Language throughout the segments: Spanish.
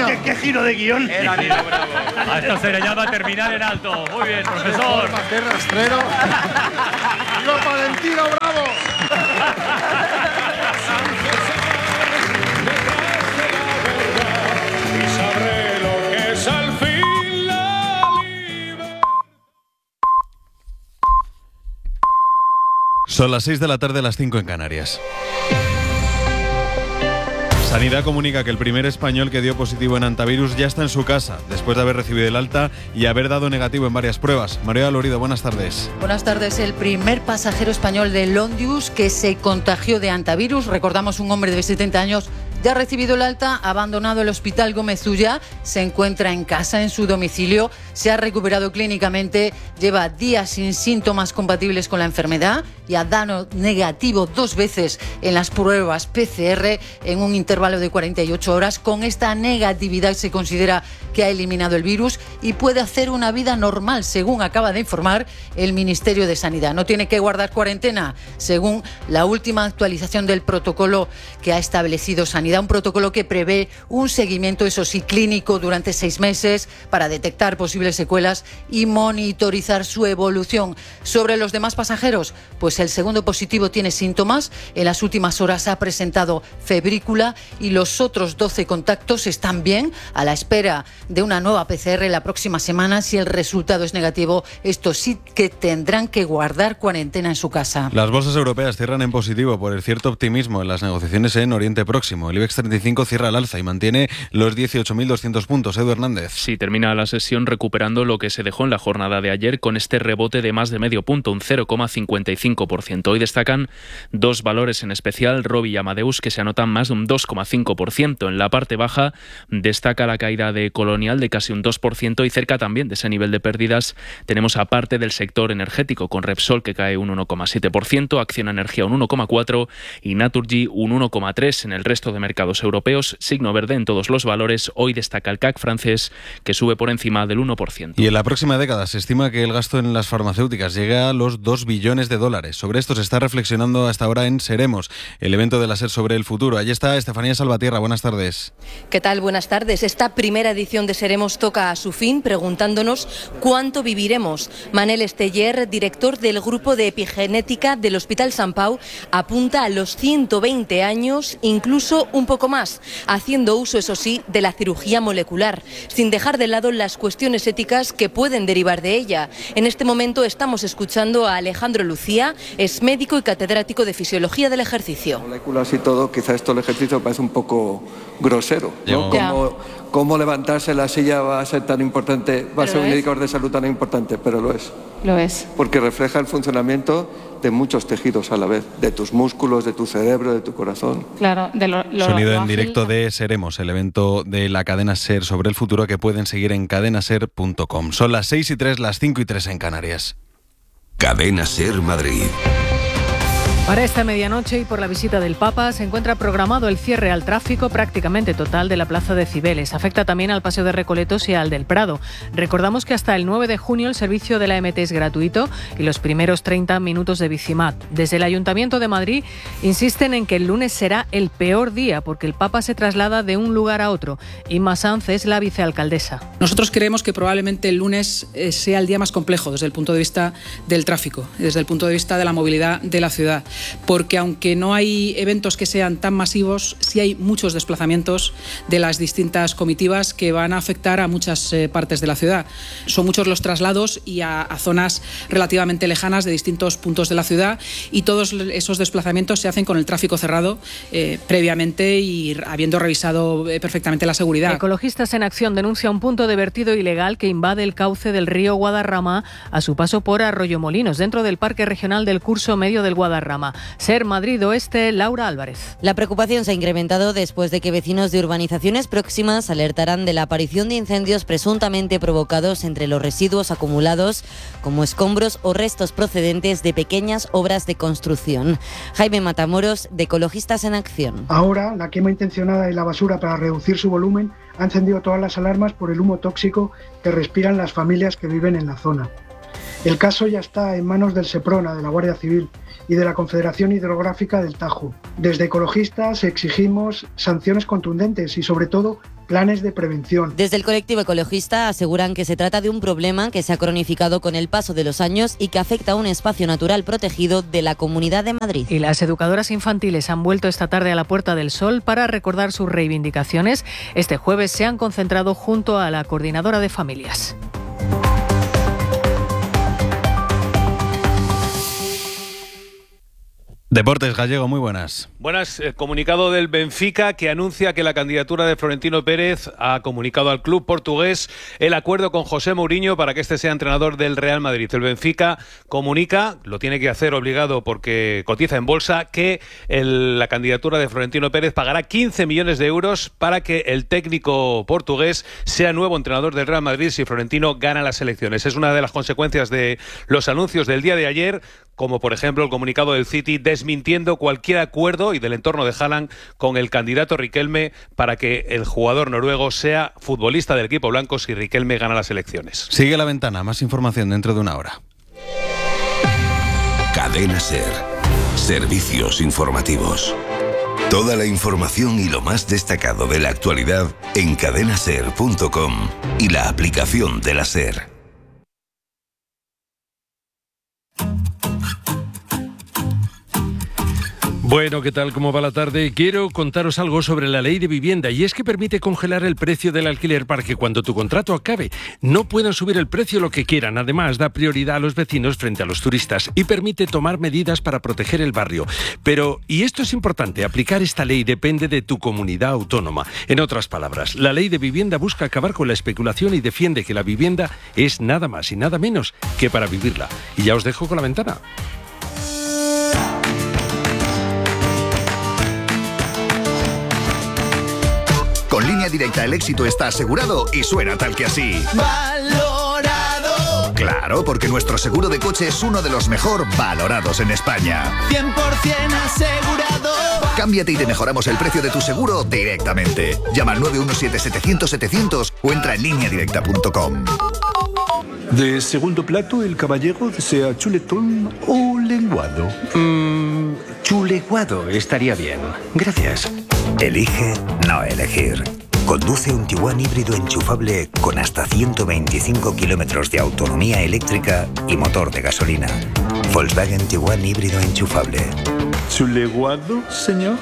¿Qué giro de guión? Era Nino Bravo. A esto se le llama terminar en alto. Muy bien, profesor. ¡Qué rastrero! ¡Viva Valentino Bravo! Y sabré lo que es al fin la libertad. Son las 6 de la tarde, las 5 en Canarias. Sanidad comunica que el primer español que dio positivo en hantavirus ya está en su casa, después de haber recibido el alta y haber dado negativo en varias pruebas. María Lorido, buenas tardes. Buenas tardes. El primer pasajero español de Londius que se contagió de hantavirus, recordamos un hombre de 70 años, ya ha recibido el alta, ha abandonado el hospital Gómez Ulla, se encuentra en casa, en su domicilio, se ha recuperado clínicamente, lleva días sin síntomas compatibles con la enfermedad y ha dado negativo 2 veces en las pruebas PCR en un intervalo de 48 horas. Con esta negatividad se considera que ha eliminado el virus y puede hacer una vida normal, según acaba de informar el Ministerio de Sanidad. No tiene que guardar cuarentena, según la última actualización del protocolo que ha establecido Sanidad. Un protocolo que prevé un seguimiento, eso sí, clínico durante 6 meses para detectar posibles secuelas y monitorizar su evolución. Sobre los demás pasajeros, pues el segundo positivo tiene síntomas. En las últimas horas ha presentado febrícula y los otros 12 contactos están bien, a la espera de una nueva PCR la próxima semana. Si el resultado es negativo, estos sí que tendrán que guardar cuarentena en su casa. Las bolsas europeas cierran en positivo por el cierto optimismo en las negociaciones en Oriente Próximo. El IBEX 35 cierra al alza y mantiene los 18.200 puntos. Edu Hernández. Sí, termina la sesión recuperando lo que se dejó en la jornada de ayer con este rebote de más de medio punto, un 0,55%. Hoy destacan 2 valores en especial, Robi y Amadeus, que se anotan más de un 2,5%. En la parte baja destaca la caída de Colonial de casi un 2% y cerca también de ese nivel de pérdidas tenemos aparte del sector energético, con Repsol que cae un 1,7%, Acciona Energía un 1,4% y Naturgy un 1,3%. En el resto de mercados europeos, signo verde en todos los valores. Hoy destaca el CAC francés, que sube por encima del 1%. Y en la próxima década se estima que el gasto en las farmacéuticas llega a los $2 billones. Sobre esto se está reflexionando hasta ahora en Seremos, el evento de la SER sobre el futuro. Allí está Estefanía Salvatierra. Buenas tardes. ¿Qué tal? Buenas tardes. Esta primera edición de Seremos toca a su fin preguntándonos cuánto viviremos. Manel Esteller, director del Grupo de Epigenética del Hospital Sant Pau, apunta a los 120 años, incluso un poco más, haciendo uso, eso sí, de la cirugía molecular, sin dejar de lado las cuestiones éticas que pueden derivar de ella. En este momento estamos escuchando a Alejandro Lucía, es médico y catedrático de Fisiología del Ejercicio. Moléculas y todo, quizá esto el ejercicio parece un poco grosero, ¿no? ¿Cómo levantarse en la silla va a ser tan importante, va a ser un indicador de salud tan importante? Pero lo es. Lo es. Porque refleja el funcionamiento de muchos tejidos a la vez, de tus músculos, de tu cerebro, de tu corazón. Claro, Sonido en directo de Seremos, el evento de la cadena SER sobre el futuro que pueden seguir en cadenaser.com. Son las 6:03, las 5:03 en Canarias. Cadena SER Madrid. Para esta medianoche y por la visita del Papa se encuentra programado el cierre al tráfico prácticamente total de la Plaza de Cibeles. Afecta también al Paseo de Recoletos y al del Prado. Recordamos que hasta el 9 de junio el servicio de la MT es gratuito y los primeros 30 minutos de Bicimat. Desde el Ayuntamiento de Madrid insisten en que el lunes será el peor día porque el Papa se traslada de un lugar a otro. Inma Sanz es la vicealcaldesa. Nosotros creemos que probablemente el lunes sea el día más complejo desde el punto de vista del tráfico, desde el punto de vista de la movilidad de la ciudad. Porque aunque no hay eventos que sean tan masivos, sí hay muchos desplazamientos de las distintas comitivas que van a afectar a muchas partes de la ciudad. Son muchos los traslados y a zonas relativamente lejanas de distintos puntos de la ciudad y todos esos desplazamientos se hacen con el tráfico cerrado previamente y habiendo revisado perfectamente la seguridad. Ecologistas en Acción denuncia un punto de vertido ilegal que invade el cauce del río Guadarrama a su paso por Arroyomolinos, dentro del Parque Regional del Curso Medio del Guadarrama. SER Madrid Oeste, Laura Álvarez. La preocupación se ha incrementado después de que vecinos de urbanizaciones próximas alertaran de la aparición de incendios presuntamente provocados entre los residuos acumulados como escombros o restos procedentes de pequeñas obras de construcción. Jaime Matamoros, de Ecologistas en Acción. Ahora, la quema intencionada de la basura para reducir su volumen ha encendido todas las alarmas por el humo tóxico que respiran las familias que viven en la zona. El caso ya está en manos del SEPRONA, de la Guardia Civil, y de la Confederación Hidrográfica del Tajo. Desde Ecologistas exigimos sanciones contundentes y, sobre todo, planes de prevención. Desde el colectivo ecologista aseguran que se trata de un problema que se ha cronificado con el paso de los años y que afecta a un espacio natural protegido de la Comunidad de Madrid. Y las educadoras infantiles han vuelto esta tarde a la Puerta del Sol para recordar sus reivindicaciones. Este jueves se han concentrado junto a la Coordinadora de Familias. Deportes, Gallego, muy buenas. Buenas. Comunicado del Benfica que anuncia que la candidatura de Florentino Pérez ha comunicado al club portugués el acuerdo con José Mourinho para que este sea entrenador del Real Madrid. El Benfica comunica, lo tiene que hacer obligado porque cotiza en bolsa, que la candidatura de Florentino Pérez pagará 15 millones de euros para que el técnico portugués sea nuevo entrenador del Real Madrid si Florentino gana las elecciones. Es una de las consecuencias de los anuncios del día de ayer, como por ejemplo el comunicado del City desmintiendo cualquier acuerdo y del entorno de Haaland con el candidato Riquelme para que el jugador noruego sea futbolista del equipo blanco si Riquelme gana las elecciones. Sigue La Ventana, más información dentro de una hora. Cadena SER. Servicios informativos. Toda la información y lo más destacado de la actualidad en cadenaser.com y la aplicación de la SER. Bueno, ¿qué tal? ¿Cómo va la tarde? Quiero contaros algo sobre la ley de vivienda, y es que permite congelar el precio del alquiler para que cuando tu contrato acabe no puedan subir el precio lo que quieran. Además, da prioridad a los vecinos frente a los turistas y permite tomar medidas para proteger el barrio. Pero, y esto es importante, aplicar esta ley depende de tu comunidad autónoma. En otras palabras, la ley de vivienda busca acabar con la especulación y defiende que la vivienda es nada más y nada menos que para vivirla. Y ya os dejo con La Ventana. Con Línea Directa el éxito está asegurado y suena tal que así. ¡Valorado! Claro, porque nuestro seguro de coche es uno de los mejor valorados en España. 100% asegurado. Cámbiate y te mejoramos el precio de tu seguro directamente. Llama al 917-700-700 o entra en lineadirecta.com. De segundo plato, el caballero desea chuletón o lenguado. Chuleguado estaría bien. Gracias. Elige no elegir. Conduce un Tiguan híbrido enchufable con hasta 125 kilómetros de autonomía eléctrica y motor de gasolina. Volkswagen Tiguan híbrido enchufable. ¿Chuleguado, señor?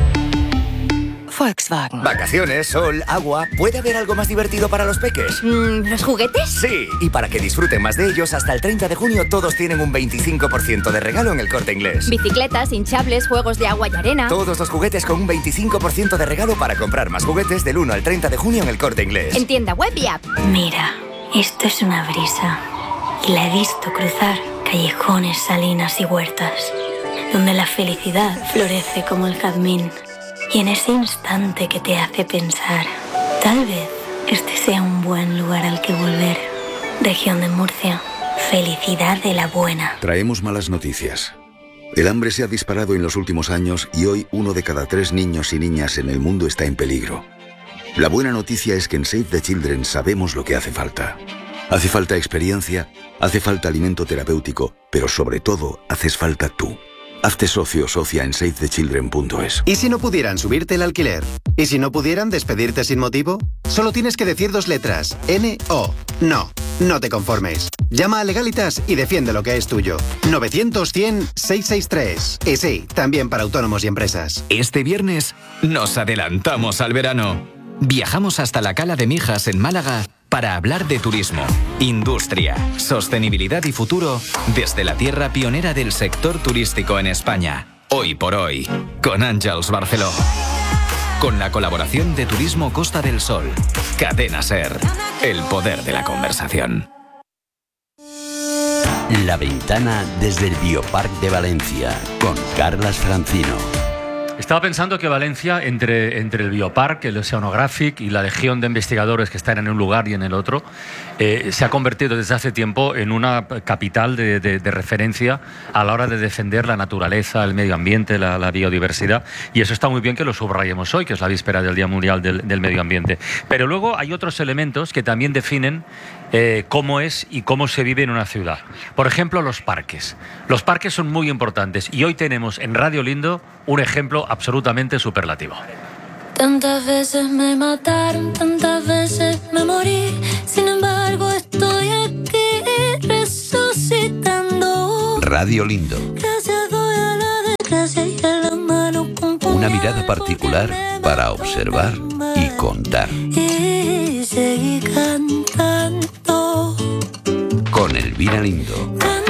Volkswagen. Vacaciones, sol, agua. ¿Puede haber algo más divertido para los peques? ¿Los juguetes? Sí, y para que disfruten más de ellos, hasta el 30 de junio todos tienen un 25% de regalo en El Corte Inglés. Bicicletas, hinchables, juegos de agua y arena. Todos los juguetes con un 25% de regalo para comprar más juguetes del 1 al 30 de junio en El Corte Inglés. En tienda web y app. Mira, esto es una brisa. Y la he visto cruzar callejones, salinas y huertas, donde la felicidad florece como el jazmín. Y en ese instante que te hace pensar, tal vez este sea un buen lugar al que volver. Región de Murcia, felicidad de la buena. Traemos malas noticias. El hambre se ha disparado en los últimos años y hoy 1 de cada 3 niños y niñas en el mundo está en peligro. La buena noticia es que en Save the Children sabemos lo que hace falta. Hace falta experiencia, hace falta alimento terapéutico, pero sobre todo haces falta tú. Hazte socio o socia en savethechildren.es. ¿Y si no pudieran subirte el alquiler? ¿Y si no pudieran despedirte sin motivo? Solo tienes que decir 2 letras. N-O. No, no te conformes. Llama a Legalitas y defiende lo que es tuyo. 900-100-663. Y sí, también para autónomos y empresas. Este viernes nos adelantamos al verano. Viajamos hasta la Cala de Mijas en Málaga para hablar de turismo, industria, sostenibilidad y futuro desde la tierra pionera del sector turístico en España. Hoy por hoy, con Àngels Barceló. Con la colaboración de Turismo Costa del Sol. Cadena SER. El poder de la conversación. La Ventana desde el Bioparc de Valencia, con Carlas Francino. Estaba pensando que Valencia, entre el Bioparc, el Oceanographic y la legión de investigadores que están en un lugar y en el otro, se ha convertido desde hace tiempo en una capital de referencia a la hora de defender la naturaleza, el medio ambiente, la biodiversidad. Y eso está muy bien que lo subrayemos hoy, que es la víspera del Día Mundial del Medio Ambiente. Pero luego hay otros elementos que también definen cómo es y cómo se vive en una ciudad. Por ejemplo, los parques. Los parques son muy importantes y hoy tenemos en Radio Lindo un ejemplo absolutamente superlativo. Tantas veces me mataron, tantas veces me morí. Sin embargo, estoy aquí resucitando. Radio Lindo. Gracias doy a la desgracia y a la mano con una mirada particular para observar y contar. Y seguí cantando. Con Elvira Lindo.